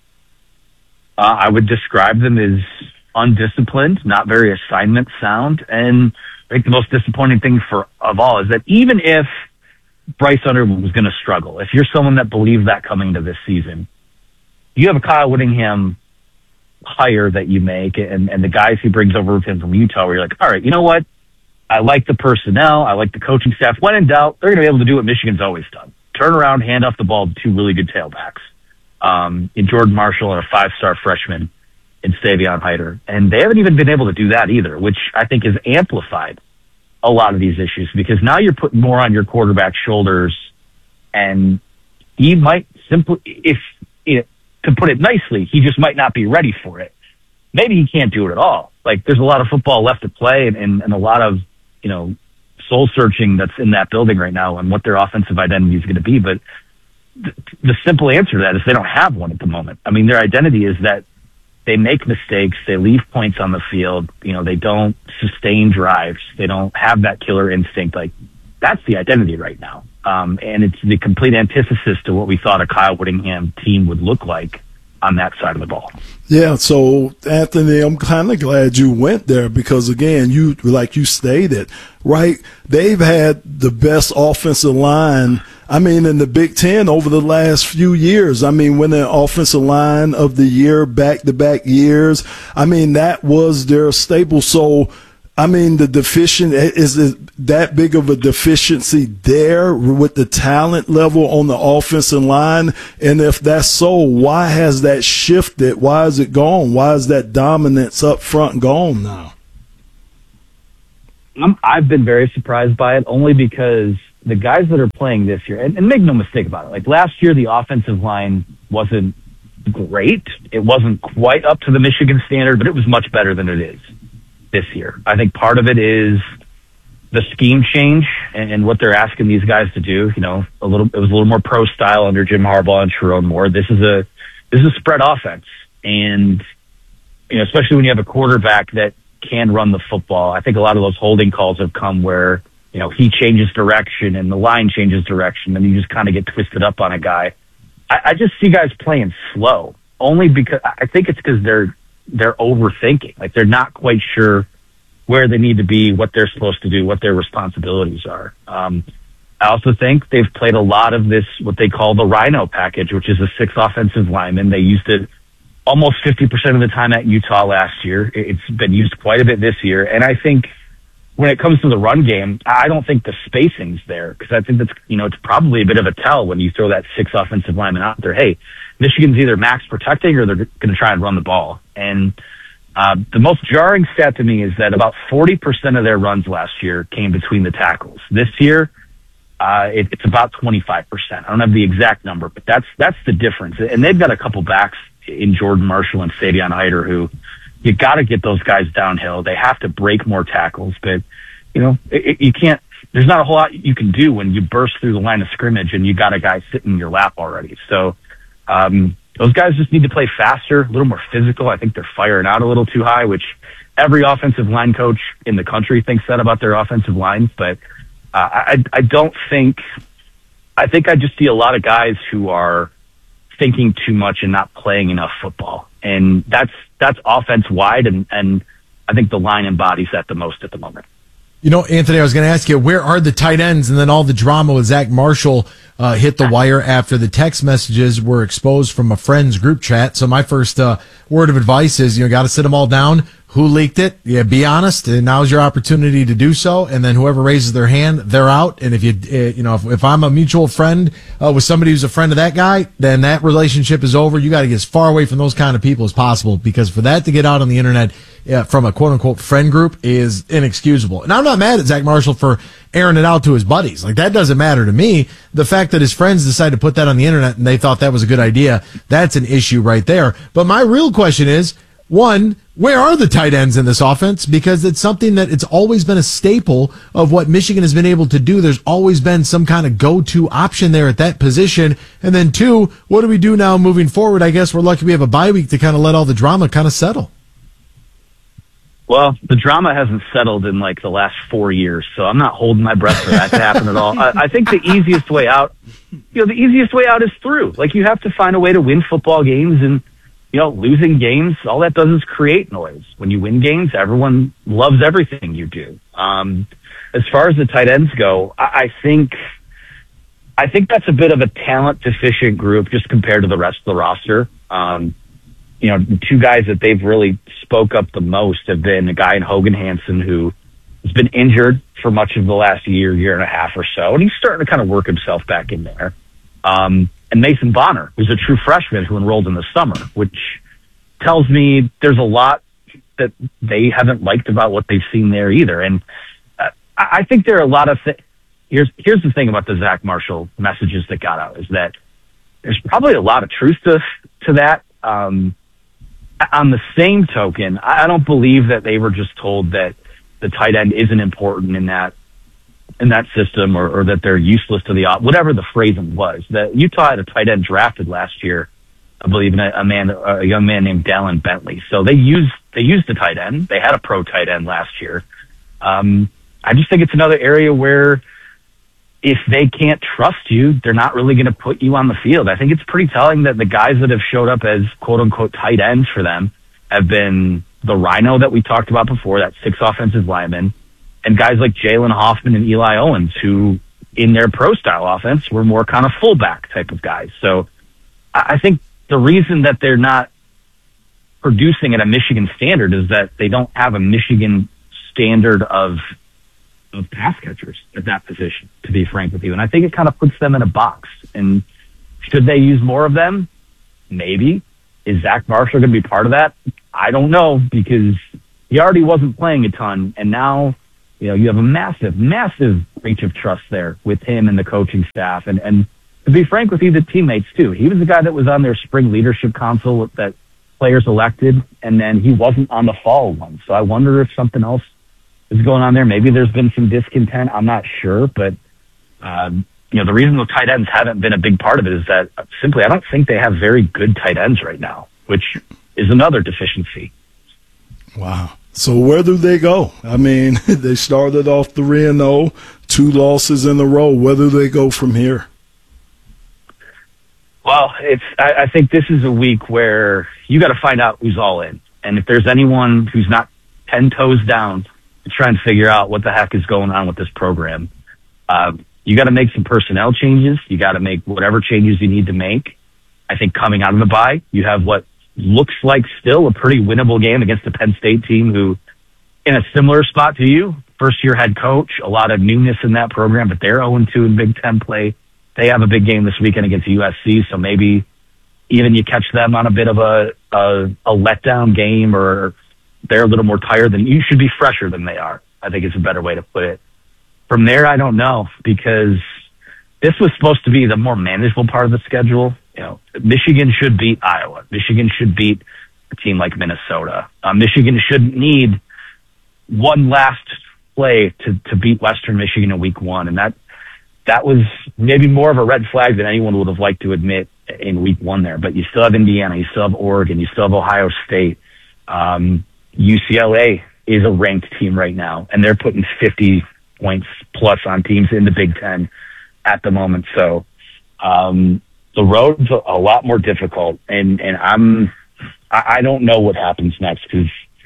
Uh, I would describe them as undisciplined, not very assignment sound. And I think the most disappointing thing for of all is that even if Bryce Underwood was going to struggle, if you're someone that believed that coming to this season, you have a Kyle Whittingham hire that you make and, and the guys he brings over with him from Utah, where you're like, all right, you know what? I like the personnel. I like the coaching staff. When in doubt, they're going to be able to do what Michigan's always done. Turn around, hand off the ball to two really good tailbacks, um, in Jordan Marshall and a five-star freshman in Savion Hyder. And they haven't even been able to do that either, which I think has amplified a lot of these issues, because now you're putting more on your quarterback's shoulders, and he might simply, if, you know, to put it nicely, he just might not be ready for it. maybe he can't do it at all. Like, there's a lot of football left to play and, and, and a lot of, you know, soul searching that's in that building right now and what their offensive identity is going to be. But th- the simple answer to that is they don't have one at the moment. I mean, their identity is that they make mistakes, they leave points on the field, you know, they don't sustain drives, they don't have that killer instinct. Like, that's the identity right now. Um, and it's the complete antithesis to what we thought a Kyle Whittingham team would look like on that side of the ball. Yeah, so Anthony, I'm kind of glad you went there because, again, you like you stated, right? They've had the best offensive line, I mean, in the Big Ten over the last few years. I mean, winning offensive line of the year, back-to-back years. I mean, that was their staple. So, I mean, the deficient is it that big of a deficiency there with the talent level on the offensive line? And if that's so, why has that shifted? Why is it gone? Why is that dominance up front gone now? I'm, I've been very surprised by it, only because the guys that are playing this year, and, and make no mistake about it, like last year the offensive line wasn't great. It wasn't quite up to the Michigan standard, but it was much better than it is this year. I think part of it is the scheme change and, and what they're asking these guys to do. You know, a little, it was a little more pro style under Jim Harbaugh and Sherrone Moore. This is a, this is a spread offense. And, you know, especially when you have a quarterback that can run the football, I think a lot of those holding calls have come where, you know, he changes direction and the line changes direction and you just kind of get twisted up on a guy. I, I just see guys playing slow only because I think it's because they're, they're overthinking. Like, they're not quite sure where they need to be, what they're supposed to do, what their responsibilities are. Um, I also think they've played a lot of this, what they call the Rhino package, which is a six offensive lineman. They used it almost fifty percent of the time at Utah last year. It's been used quite a bit this year. And I think when it comes to the run game, I don't think the spacing's there, because I think that's, you know, it's probably a bit of a tell when you throw that six offensive lineman out there. Hey, Michigan's either max protecting or they're going to try and run the ball. And uh, the most jarring stat to me is that about forty percent of their runs last year came between the tackles. This year, uh, it, it's about twenty-five percent. I don't have the exact number, but that's that's the difference. And they've got a couple backs in Jordan Marshall and Savion Hyder who you got to get those guys downhill. They have to break more tackles, but you know, it, it, you can't, there's not a whole lot you can do when you burst through the line of scrimmage and you got a guy sitting in your lap already. So, um, those guys just need to play faster, a little more physical. I think they're firing out a little too high, which every offensive line coach in the country thinks that about their offensive lines. But, uh, I, I don't think, I think I just see a lot of guys who are thinking too much and not playing enough football. And that's, that's offense wide. And, and I think the line embodies that the most at the moment. You know, Anthony, I was going to ask you, where are the tight ends? And then all the drama with Zach Marshall uh, hit the wire after the text messages were exposed from a friend's group chat. So my first uh, word of advice is, you know, got to sit them all down. Who leaked it? Yeah, be honest. And now's your opportunity to do so. And then whoever raises their hand, they're out. And if you, uh, you know, if, if I'm a mutual friend uh, with somebody who's a friend of that guy, then that relationship is over. You got to get as far away from those kind of people as possible, because for that to get out on the internet uh, from a quote unquote friend group is inexcusable. And I'm not mad at Zach Marshall for airing it out to his buddies. Like, that doesn't matter to me. The fact that his friends decided to put that on the internet and they thought that was a good idea, that's an issue right there. But my real question is, one, where are the tight ends in this offense? Because it's something that it's always been a staple of what Michigan has been able to do. There's always been some kind of go-to option there at that position. And then two, what do we do now moving forward? I guess we're lucky we have a bye week to kind of let all the drama kind of settle. Well, the drama hasn't settled in like the last four years, so I'm not holding my breath for that to happen at all. I, I think the easiest way out, you know, the easiest way out is through. Like, you have to find a way to win football games, and you know, losing games, all that does is create noise. When you win games, everyone loves everything you do. Um, as far as the tight ends go, I, I think, I think that's a bit of a talent deficient group just compared to the rest of the roster. Um, you know, the two guys that they've really spoke up the most have been a guy in Hogan Hansen, who has been injured for much of the last year, year and a half or so, and he's starting to kind of work himself back in there. Um, and Mason Bonner, who's a true freshman who enrolled in the summer, which tells me there's a lot that they haven't liked about what they've seen there either. And uh, I think there are a lot of things. Here's, here's the thing about the Zach Marshall messages that got out, is that there's probably a lot of truth to, to that. Um, on the same token, I don't believe that they were just told that the tight end isn't important in that in that system, or, or that they're useless to the op, whatever the phrasing was. That Utah had a tight end drafted last year, I believe, in a, a man, a young man named Dallin Bentley. So they used they used the tight end. They had a pro tight end last year. Um, I just think it's another area where if they can't trust you, they're not really going to put you on the field. I think it's pretty telling that the guys that have showed up as quote unquote tight ends for them have been the Rhino that we talked about before, that six offensive linemen, and guys like Jalen Hoffman and Eli Owens, who in their pro style offense were more kind of fullback type of guys. So I think the reason that they're not producing at a Michigan standard is that they don't have a Michigan standard of of pass catchers at that position, to be frank with you. And I think it kind of puts them in a box. And should they use more of them? Maybe. Is Zach Marshall going to be part of that? I don't know, because he already wasn't playing a ton. And now, you know, you have a massive, massive breach of trust there with him and the coaching staff. And, and to be frank with you, the teammates too. He was the guy that was on their spring leadership council that players elected, and then he wasn't on the fall one. So I wonder if something else is going on there. Maybe there's been some discontent. I'm not sure, but um, you know, the reason the tight ends haven't been a big part of it is that simply I don't think they have very good tight ends right now, which is another deficiency. Wow. So where do they go? I mean, they started off three and oh, two losses in a row. Where do they go from here? Well, it's. I, I think this is a week where you got to find out who's all in, and if there's anyone who's not ten toes down to try and figure out what the heck is going on with this program, uh, you got to make some personnel changes. You got to make whatever changes you need to make. I think coming out of the bye, you have what looks like still a pretty winnable game against the Penn State team, who, in a similar spot to you, first year head coach, a lot of newness in that program, but they're oh and two in Big Ten play. They have a big game this weekend against U S C, so maybe even you catch them on a bit of a, a, a letdown game, or they're a little more tired than you should be fresher than they are. I think it's a better way to put it. From there, I don't know, because this was supposed to be the more manageable part of the schedule. You know, Michigan should beat Iowa. Michigan should beat a team like Minnesota. Uh, Michigan shouldn't need one last play to, to beat Western Michigan in week one. And that, that was maybe more of a red flag than anyone would have liked to admit in week one there. But you still have Indiana, you still have Oregon, you still have Ohio State. Um, U C L A is a ranked team right now, and they're putting fifty points plus on teams in the Big Ten at the moment. So, um, the road's a lot more difficult, and, and I'm, I, I don't know what happens next, because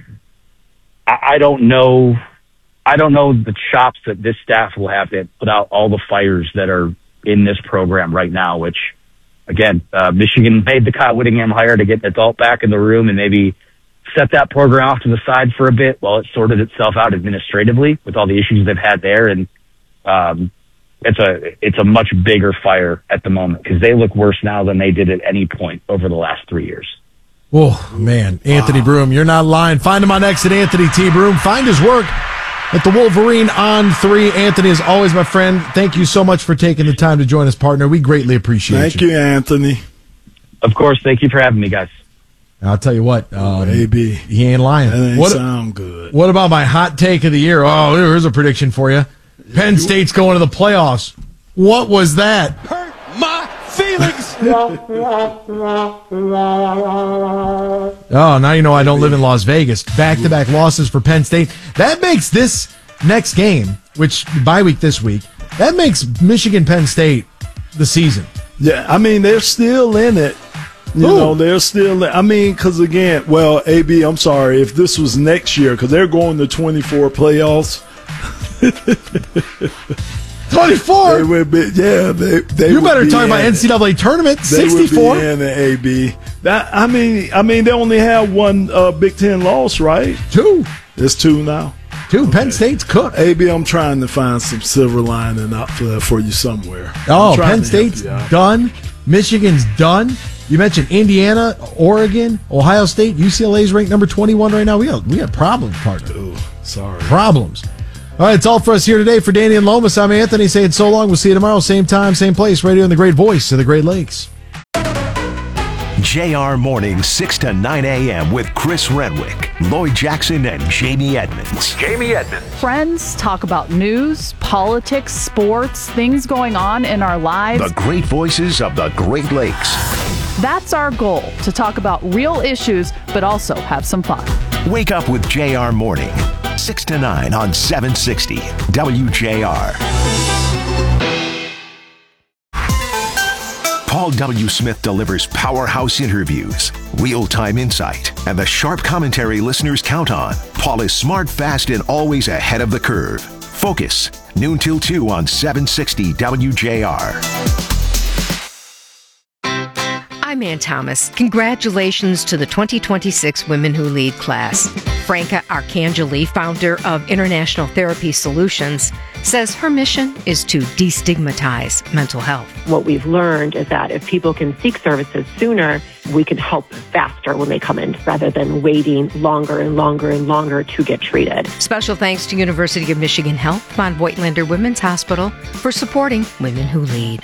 I, I don't know, I don't know the chops that this staff will have to put out all the fires that are in this program right now, which, again, uh, Michigan made the Kyle Whittingham hire to get an adult back in the room and maybe set that program off to the side for a bit while it sorted itself out administratively with all the issues they've had there. And, um, It's a it's a much bigger fire at the moment, because they look worse now than they did at any point over the last three years. Oh, man. Anthony wow. Broome, you're not lying. Find him on X at Anthony T. Broome. Find his work at the Wolverine on three. Anthony, is always my friend. Thank you so much for taking the time to join us, partner. We greatly appreciate Thank you. Thank you, Anthony. Of course. Thank you for having me, guys. I'll tell you what, um, baby, he ain't lying. That ain't what, sound good. What about my hot take of the year? Oh, here's a prediction for you. Penn State's going to the playoffs. What was that? Hurt my feelings. Oh, now you know I don't live in Las Vegas. Back-to-back losses for Penn State. That makes this next game, which bye week this week, that makes Michigan-Penn State the season. Yeah, I mean, they're still in it. You Ooh. know, they're still, I mean, because again, well, A B, I'm sorry, if this was next year, because they're going to twenty-four playoffs. twenty-four? They would be, yeah, they, they you would better be talk about N C double A tournament. They sixty-four. Would be in the A B. That, I mean, I mean, they only have one uh, Big Ten loss, right? Two. It's two now. Two. Okay. Penn State's cooked. A B, I'm trying to find some silver lining out for, for you somewhere. Oh, Penn State's done. Michigan's done. You mentioned Indiana, Oregon, Ohio State, U C L A's ranked number twenty-one right now. We got we got problems, partner. Ooh, sorry. Problems. All right, it's all for us here today. For Danny and Lomas, I'm Anthony saying so long. We'll see you tomorrow, same time, same place, right here on the great voice of the Great Lakes. J R Mornings, six to nine a.m. with Chris Renwick, Lloyd Jackson, and Jamie Edmonds. Jamie Edmonds. Friends talk about news, politics, sports, things going on in our lives. The great voices of the Great Lakes. That's our goal, to talk about real issues, but also have some fun. Wake up with J R Morning, six to nine on seven sixty W J R. Paul W. Smith delivers powerhouse interviews, real-time insight, and the sharp commentary listeners count on. Paul is smart, fast, and always ahead of the curve. Focus, noon till two on seven sixty W J R. I'm Ann Thomas. Congratulations to the twenty twenty-six Women Who Lead class. Franca Arcangeli, founder of International Therapy Solutions, says her mission is to destigmatize mental health. What we've learned is that if people can seek services sooner, we can help faster when they come in rather than waiting longer and longer and longer to get treated. Special thanks to University of Michigan Health, Von Voigtlander Women's Hospital, for supporting Women Who Lead.